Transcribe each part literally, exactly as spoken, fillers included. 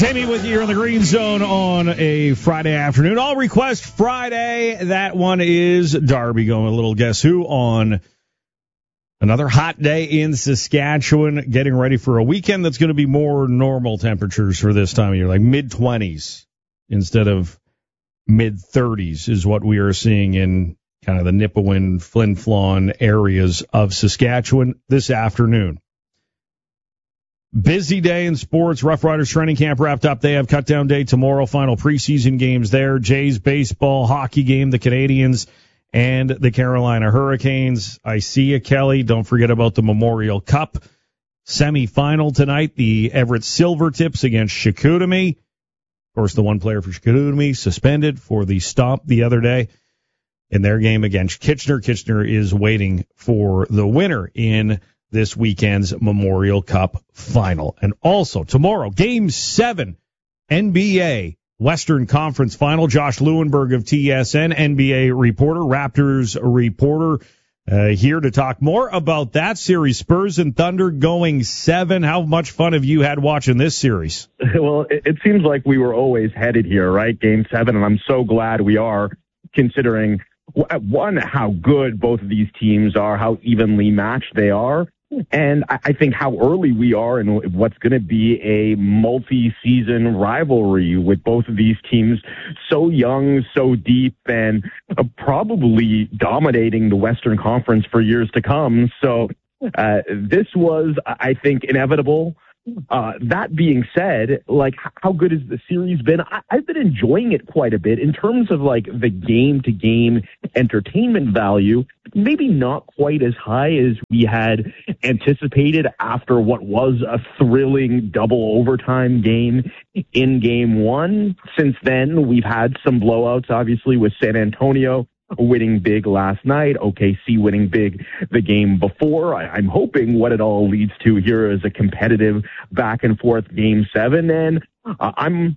Jamie with you here in the Green Zone on a Friday afternoon. All Request Friday. That one is Darby going a little Guess Who on another hot day in Saskatchewan, getting ready for a weekend that's going to be more normal temperatures for this time of year, like mid-twenties instead of mid-thirties is what we are seeing in kind of the Nipawin, Flin Flon areas of Saskatchewan this afternoon. Busy day in sports. Rough Riders training camp wrapped up. They have cut-down day tomorrow. Final preseason games there. Jays baseball, hockey game, the Canadians, and the Carolina Hurricanes. I see you, Kelly. Don't forget about the Memorial Cup semifinal tonight. The Everett Silvertips against Chicoutimi. Of course, the one player for Chicoutimi suspended for the stop the other day in their game against Kitchener. Kitchener is waiting for the winner in this weekend's Memorial Cup final. And also tomorrow, Game seven, N B A Western Conference Final. Josh Lewenberg of T S N, N B A reporter, Raptors reporter, uh, here to talk more about that series. Spurs and Thunder going seven. How much fun have you had watching this series? Well, it, it seems like we were always headed here, right? Game seven, and I'm so glad we are, considering, one, how good both of these teams are, how evenly matched they are, and I think how early we are in what's going to be a multi-season rivalry with both of these teams so young, so deep, and probably dominating the Western Conference for years to come. So uh, this was, I think, inevitable. Uh, that being said, like, how good has the series been? I, I've been enjoying it quite a bit in terms of, like, the game-to-game entertainment value. Maybe not quite as high as we had anticipated after what was a thrilling double overtime game in game one. Since then, we've had some blowouts, obviously, with San Antonio winning big last night, O K C winning big the game before. I, I'm hoping what it all leads to here is a competitive back and forth game seven. And uh, I'm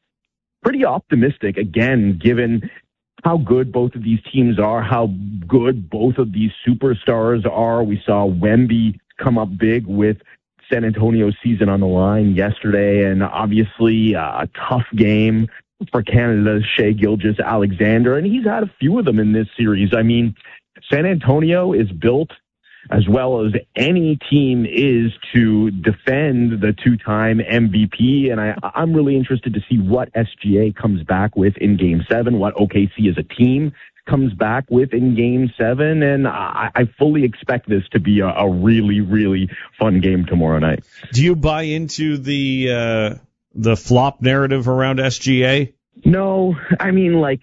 pretty optimistic, again, given how good both of these teams are, how good both of these superstars are. We saw Wemby come up big with San Antonio's season on the line yesterday, and obviously uh, a tough game for Canada's Shai Gilgeous-Alexander, and he's had a few of them in this series. I mean, San Antonio is built, as well as any team is, to defend the two-time M V P, and I, I'm really interested to see what S G A comes back with in Game seven, what O K C as a team comes back with in Game seven, and I, I fully expect this to be a, a really, really fun game tomorrow night. Do you buy into the uh, the flop narrative around S G A? No, I mean, like,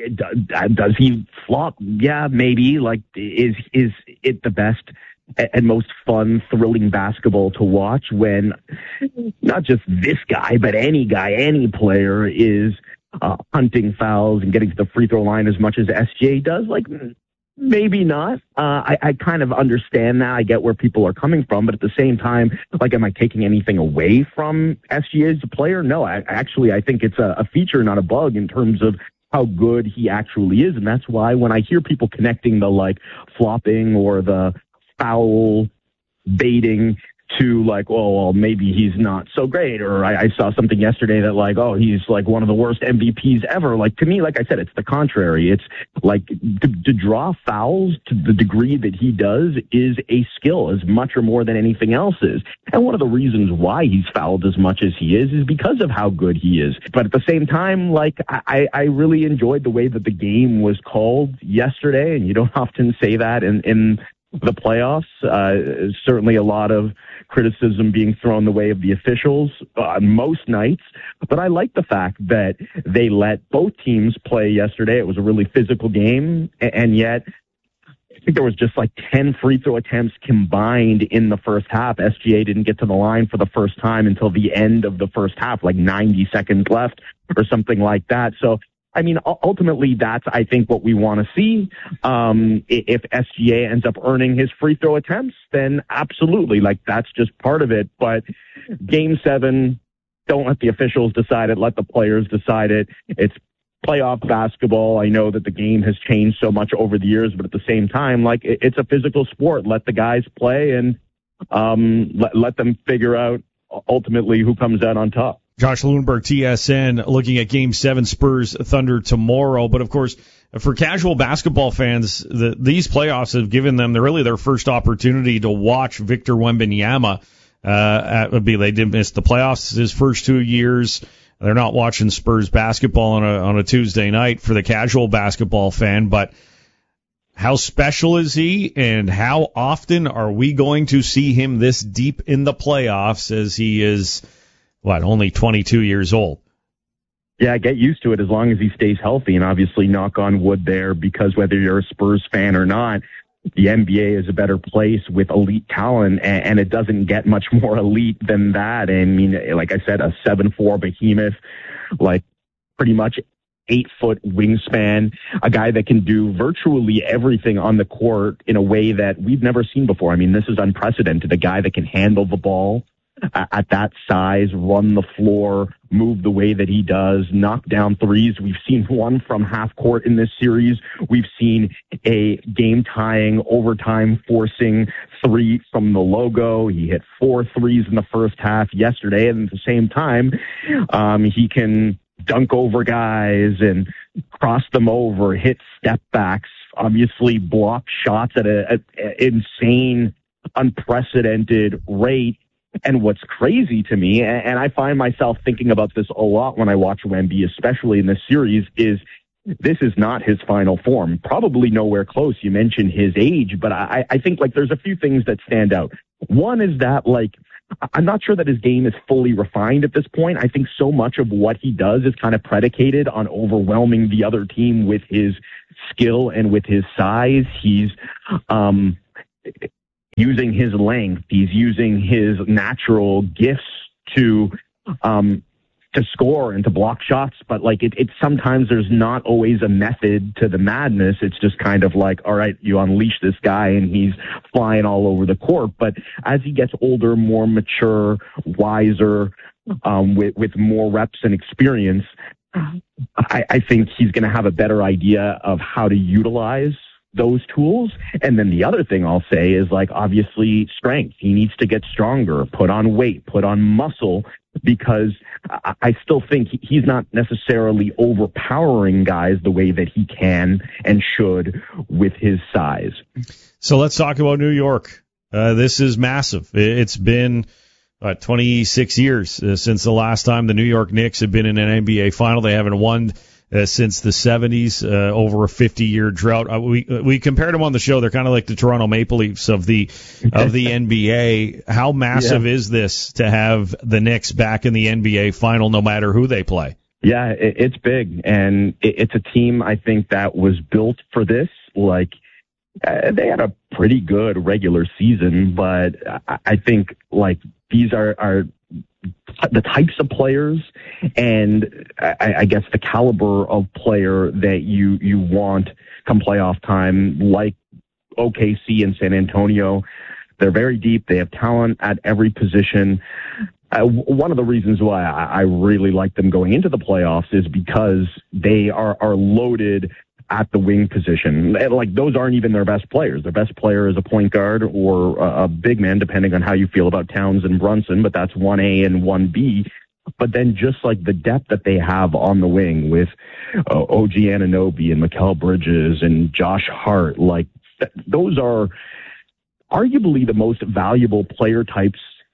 does he flop? Yeah, maybe. Like, is is it the best and most fun, thrilling basketball to watch when not just this guy, but any guy, any player is uh, hunting fouls and getting to the free throw line as much as S G A does? Like, maybe not. Uh, I, I kind of understand that. I get where people are coming from, but at the same time, like, am I taking anything away from S G A as a player? No, I, actually, I think it's a, a feature, not a bug, in terms of how good he actually is. And that's why when I hear people connecting the, like, flopping or the foul baiting to, like, oh, well, maybe he's not so great. Or I, I saw something yesterday that, like, oh, he's like one of the worst M V Ps ever. Like, to me, like I said, it's the contrary. It's like to, to draw fouls to the degree that he does is a skill, as much or more than anything else is. And one of the reasons why he's fouled as much as he is is because of how good he is. But at the same time, like, I, I really enjoyed the way that the game was called yesterday, and you don't often say that in, in the playoffs. Uh, certainly a lot of criticism being thrown the way of the officials on most nights, but I like the fact that they let both teams play yesterday. It was a really physical game, and yet I think there was just like ten free throw attempts combined in the first half. S G A didn't get to the line for the first time until the end of the first half, like ninety seconds left or something like that. So I mean, ultimately, that's, I think, what we want to see. Um, if S G A ends up earning his free throw attempts, then absolutely, like, that's just part of it. But game seven, don't let the officials decide it. Let the players decide it. It's playoff basketball. I know that the game has changed so much over the years, but at the same time, like, it's a physical sport. Let the guys play and um, let, let them figure out ultimately who comes out on top. Josh Lundberg, T S N, looking at Game seven, Spurs Thunder tomorrow. But, of course, for casual basketball fans, the, these playoffs have given them the, really their first opportunity to watch Victor Wembanyama. Uh, at, would be they did miss the playoffs his first two years. They're not watching Spurs basketball on a on a Tuesday night for the casual basketball fan. But how special is he, and how often are we going to see him this deep in the playoffs as he is, what, only twenty-two years old? Yeah, get used to it as long as he stays healthy, and obviously knock on wood there, because whether you're a Spurs fan or not, the N B A is a better place with elite talent, and, and it doesn't get much more elite than that. And I mean, like I said, a seven four behemoth, like pretty much eight-foot wingspan, a guy that can do virtually everything on the court in a way that we've never seen before. I mean, this is unprecedented. A guy that can handle the ball at that size, run the floor, move the way that he does, knock down threes. We've seen one from half court in this series. We've seen a game-tying, overtime-forcing three from the logo. He hit four threes in the first half yesterday, and at the same time, um, he can dunk over guys and cross them over, hit step backs, obviously block shots at an insane, unprecedented rate. And what's crazy to me, and I find myself thinking about this a lot when I watch Wemby, especially in this series, is this is not his final form. Probably nowhere close. You mentioned his age, but I, I think like there's a few things that stand out. One is that like I'm not sure that his game is fully refined at this point. I think so much of what he does is kind of predicated on overwhelming the other team with his skill and with his size. He's um using his length, he's using his natural gifts to um to score and to block shots, but like it, it sometimes there's not always a method to the madness. It's just kind of like, all right, you unleash this guy and he's flying all over the court. But as he gets older, more mature, wiser, um with with more reps and experience, I, I think he's going to have a better idea of how to utilize those tools. And then the other thing I'll say is like, obviously strength. He needs to get stronger, put on weight, put on muscle, because I still think he's not necessarily overpowering guys the way that he can and should with his size. So let's talk about New York. Uh, this is massive. It's been uh, twenty-six years uh, since the last time the New York Knicks have been in an N B A final. They haven't won Uh, since the seventies, uh, over a fifty-year drought. Uh, we we compared them on the show. They're kind of like the Toronto Maple Leafs of the of the N B A. How massive yeah. is this to have the Knicks back in the N B A final, no matter who they play? Yeah, it, it's big, and it, it's a team I think that was built for this. Like uh, they had a pretty good regular season, but I, I think like these are are. the types of players and I, I guess the caliber of player that you, you want come playoff time, like O K C and San Antonio. They're very deep. They have talent at every position. Uh, one of the reasons why I, I really like them going into the playoffs is because they are, are loaded at the wing position. Like those aren't even their best players. Their best player is a point guard or a, a big man, depending on how you feel about Towns and Brunson, but that's one A and one B. But then just like the depth that they have on the wing with uh, O G Anunoby and Mikal Bridges and Josh Hart, like th- those are arguably the most valuable player types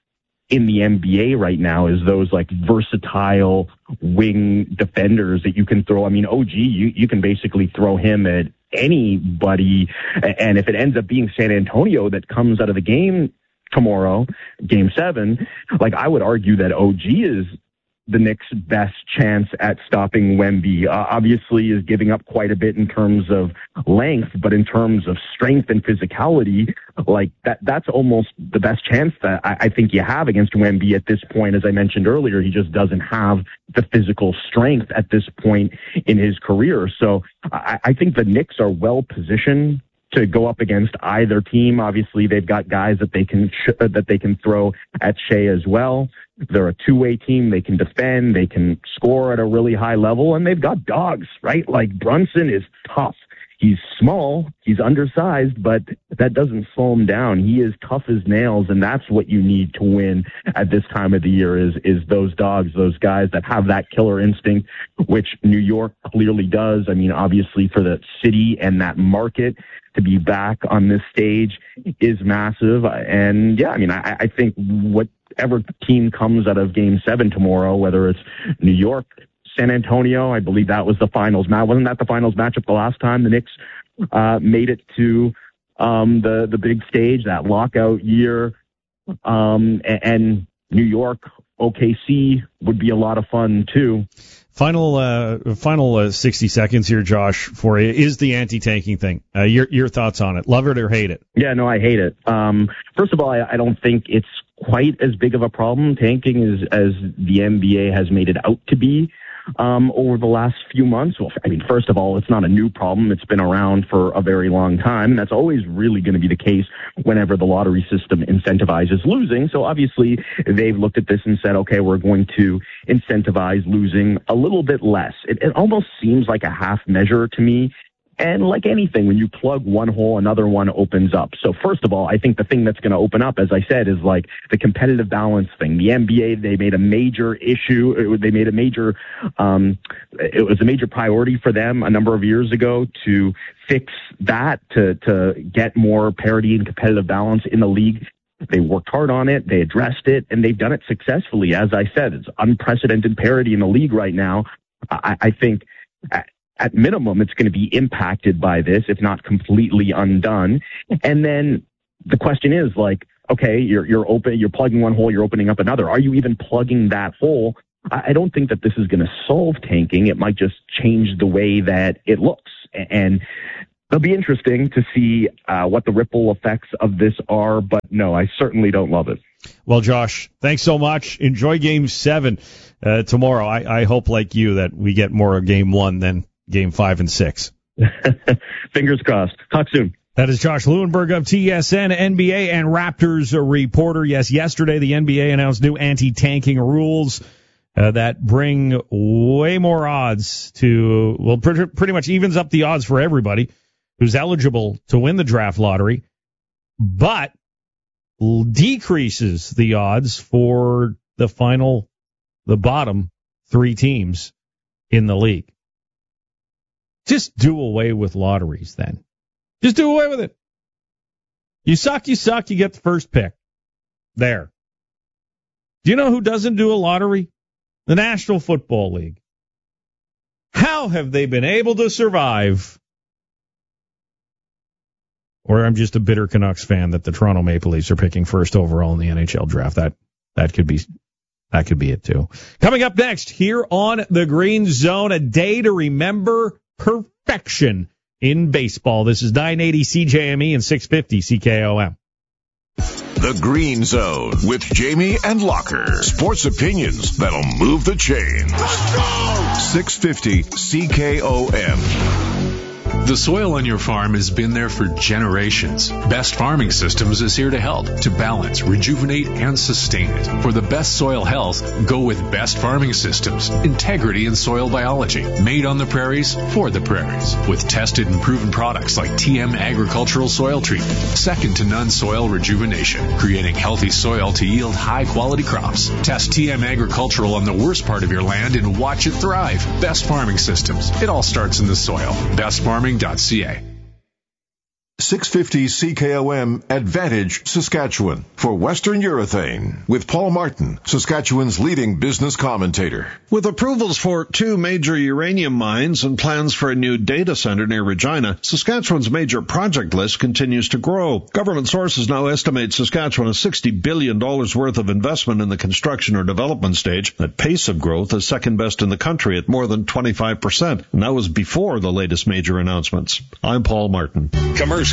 in the N B A right now, is those like versatile wing defenders that you can throw. I mean, O G, you, you can basically throw him at anybody. And if it ends up being San Antonio that comes out of the game tomorrow, game seven, like I would argue that O G is the Knicks' best chance at stopping Wemby. Uh, obviously is giving up quite a bit in terms of length, but in terms of strength and physicality, like that, that's almost the best chance that I, I think you have against Wemby at this point. As I mentioned earlier, he just doesn't have the physical strength at this point in his career. So I, I think the Knicks are well positioned to go up against either team. Obviously, they've got guys that they can sh- that they can throw at Shea as well. They're a two-way team. They can defend. They can score at a really high level, and they've got dogs, right? Like Brunson is tough. he's small, he's undersized, but that doesn't slow him down. He is tough as nails, and that's what you need to win at this time of the year is, is those dogs, those guys that have that killer instinct, which New York clearly does. I mean, obviously for the city and that market to be back on this stage is massive. And yeah, I mean, I, I think whatever team comes out of game seven tomorrow, whether it's New York, San Antonio, I believe that was the finals match. Wasn't that the finals matchup the last time the Knicks uh, made it to um, the, the big stage, that lockout year? Um, and, and New York, O K C would be a lot of fun too. Final, uh, final uh, sixty seconds here, Josh, for you is the anti-tanking thing. Uh, your your thoughts on it? Love it or hate it? Yeah, no, I hate it. Um, first of all, I, I don't think it's quite as big of a problem, tanking, as as the N B A has made it out to be um, over the last few months. Well, I mean, first of all, it's not a new problem. It's been around for a very long time, and that's always really going to be the case whenever the lottery system incentivizes losing. So obviously, they've looked at this and said, okay, we're going to incentivize losing a little bit less. It, it almost seems like a half measure to me. And like anything, when you plug one hole, another one opens up. So first of all, I think the thing that's going to open up, as I said, is like the competitive balance thing. The N B A, they made a major issue. It, they made a major, um, it was a major priority for them a number of years ago to fix that, to, to get more parity and competitive balance in the league. They worked hard on it. They addressed it, and they've done it successfully. As I said, it's unprecedented parity in the league right now. I, I think at, at minimum, it's going to be impacted by this, if not completely undone. And then the question is, like, okay, you're you're open, you're plugging one hole, you're opening up another. Are you even plugging that hole? I, I don't think that this is going to solve tanking. It might just change the way that it looks. And it'll be interesting to see uh, what the ripple effects of this are, but no, I certainly don't love it. Well, Josh, thanks so much. Enjoy Game seven uh, tomorrow. I, I hope, like you, that we get more of Game one than Game five and six. Fingers crossed. Talk soon. That is Josh Lewenberg of T S N, N B A and Raptors reporter. Yes, yesterday the N B A announced new anti-tanking rules uh, that bring way more odds to, well, pretty, pretty much evens up the odds for everybody who's eligible to win the draft lottery, but decreases the odds for the final, the bottom three teams in the league. Just do away with lotteries then. Just do away with it. You suck, you suck, you get the first pick. There. Do you know who doesn't do a lottery? The National Football League. How have they been able to survive? Or I'm just a bitter Canucks fan that the Toronto Maple Leafs are picking first overall in the N H L draft. That that could be that could be it too. Coming up next here on the Green Zone, a day to remember perfection in baseball. This is nine eighty C J M E and six fifty C K O M. The Green Zone with Jamie and Locker. Sports opinions that'll move the chains. Let's go! six fifty C K O M. The soil on your farm has been there for generations. Best Farming Systems is here to help, to balance, rejuvenate, and sustain it. For the best soil health, go with Best Farming Systems. Integrity in soil biology. Made on the prairies, for the prairies. With tested and proven products like T M Agricultural Soil Treatment. Second to none soil rejuvenation. Creating healthy soil to yield high-quality crops. Test T M Agricultural on the worst part of your land and watch it thrive. Best Farming Systems. It all starts in the soil. Best Farming dot C A. six fifty C K O M Advantage Saskatchewan for Western Urethane with Paul Martin, Saskatchewan's leading business commentator. With approvals for two major uranium mines and plans for a new data center near Regina, Saskatchewan's major project list continues to grow. Government sources now estimate Saskatchewan has sixty billion dollars worth of investment in the construction or development stage. That pace of growth is second best in the country at more than twenty-five percent, and that was before the latest major announcements. I'm Paul Martin. Commercial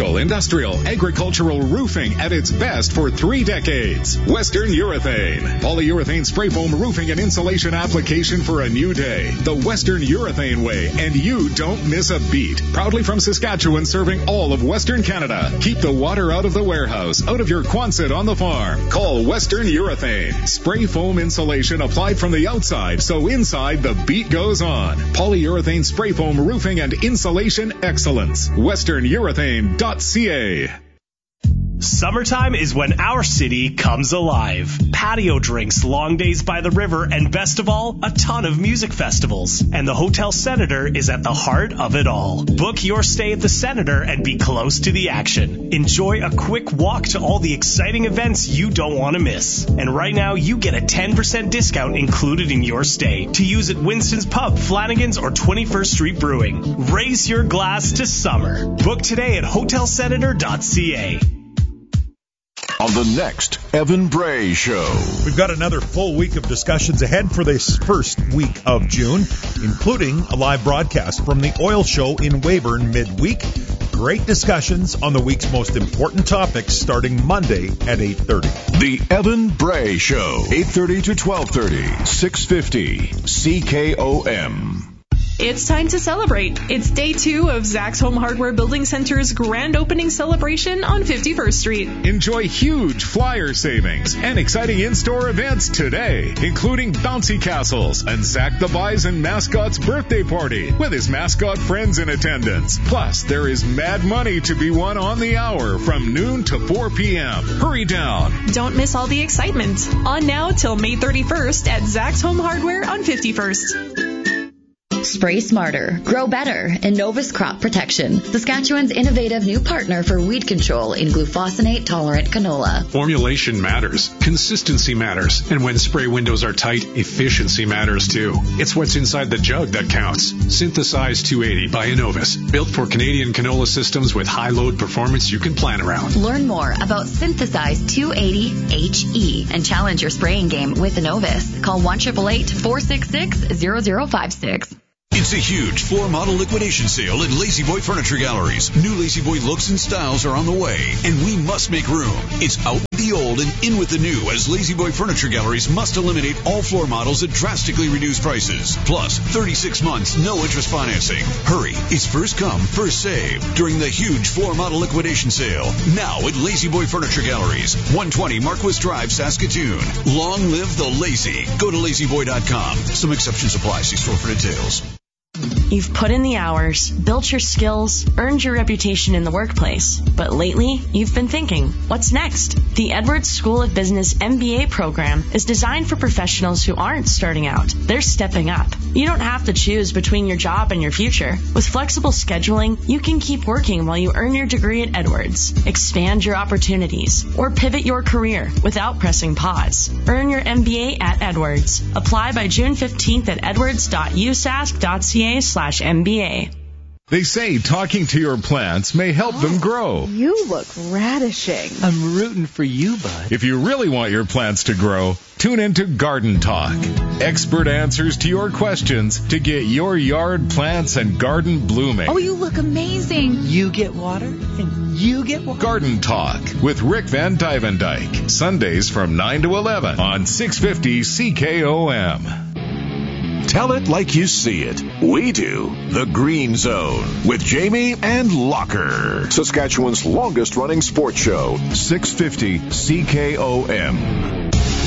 commercial, industrial, agricultural roofing at its best for three decades. Western Urethane. Polyurethane spray foam roofing and insulation application for a new day. The Western Urethane way, and you don't miss a beat. Proudly from Saskatchewan, serving all of Western Canada. Keep the water out of the warehouse, out of your Quonset on the farm. Call Western Urethane. Spray foam insulation applied from the outside, so inside the beat goes on. Polyurethane spray foam roofing and insulation excellence. western urethane dot c a. Summertime is when our city comes alive. Patio drinks, long days by the river, and best of all, a ton of music festivals. And the Hotel Senator is at the heart of it all. Book your stay at the Senator and be close to the action. Enjoy a quick walk to all the exciting events you don't want to miss. And right now, you get a ten percent discount included in your stay to use at Winston's Pub, Flanagan's, or twenty-first Street Brewing. Raise your glass to summer. Book today at hotel senator dot c a. On the next Evan Bray Show. We've got another full week of discussions ahead for this first week of June, including a live broadcast from the Oil Show in Weyburn midweek. Great discussions on the week's most important topics starting Monday at eight thirty. The Evan Bray Show, eight thirty to twelve thirty, six fifty C K O M. It's time to celebrate. It's day two of Zach's Home Hardware Building Center's grand opening celebration on fifty-first Street. Enjoy huge flyer savings and exciting in-store events today, including bouncy castles and Zach the Bison mascot's birthday party with his mascot friends in attendance. Plus, there is mad money to be won on the hour from noon to four p.m. Hurry down. Don't miss all the excitement. On now till May thirty-first at Zach's Home Hardware on fifty-first. Spray smarter, grow better, Innovus Crop Protection, Saskatchewan's innovative new partner for weed control in glufosinate-tolerant canola. Formulation matters, consistency matters, and when spray windows are tight, efficiency matters too. It's what's inside the jug that counts. Synthesize two eighty by Innovus, built for Canadian canola systems with high load performance you can plan around. Learn more about Synthesize two eighty H E and challenge your spraying game with Innovus. Call one eight eight eight, four six six, zero zero five six. It's a huge floor model liquidation sale at Lazy Boy Furniture Galleries. New Lazy Boy looks and styles are on the way, and we must make room. It's out with the old and in with the new, as Lazy Boy Furniture Galleries must eliminate all floor models at drastically reduced prices. Plus, thirty-six months, no interest financing. Hurry, it's first come, first save during the huge floor model liquidation sale. Now at Lazy Boy Furniture Galleries, one twenty Marquis Drive, Saskatoon. Long live the lazy. Go to lazy boy dot com. Some exceptions apply. See store for details. You've put in the hours, built your skills, earned your reputation in the workplace. But lately, you've been thinking, what's next? The Edwards School of Business M B A program is designed for professionals who aren't starting out. They're stepping up. You don't have to choose between your job and your future. With flexible scheduling, you can keep working while you earn your degree at Edwards, expand your opportunities, or pivot your career without pressing pause. Earn your M B A at Edwards. Apply by June fifteenth at edwards dot u sask dot c a slash M B A. They say talking to your plants may help them grow. You look radishing. I'm rooting for you, bud. If you really want your plants to grow, tune into Garden Talk. Expert answers to your questions to get your yard plants and garden blooming. Oh, you look amazing. You get water and you get water. Garden Talk with Rick Van Dyke. Sundays from nine to eleven on six fifty C K O M. Tell it like you see it. We do. The Green Zone with Jamie and Locker. Saskatchewan's longest running sports show. six fifty C K O M.